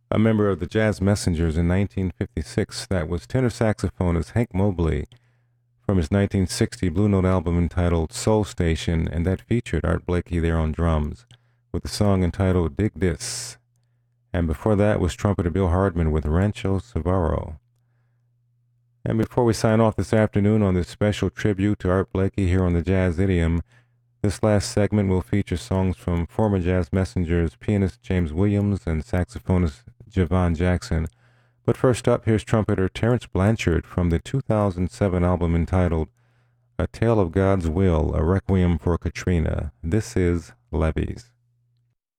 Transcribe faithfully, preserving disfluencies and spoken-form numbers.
A member of the Jazz Messengers in nineteen fifty-six, that was tenor saxophonist Hank Mobley from his nineteen sixty Blue Note album entitled Soul Station, and that featured Art Blakey there on drums with the song entitled Dig Dis. And before that was trumpeter Bill Hardman with Rancho Savaro. And before we sign off this afternoon on this special tribute to Art Blakey here on the Jazz Idiom, this last segment will feature songs from former Jazz Messengers pianist James Williams and saxophonist Javon Jackson. But first up, here's trumpeter Terrence Blanchard from the two thousand seven album entitled A Tale of God's Will, a Requiem for Katrina. This is Levees.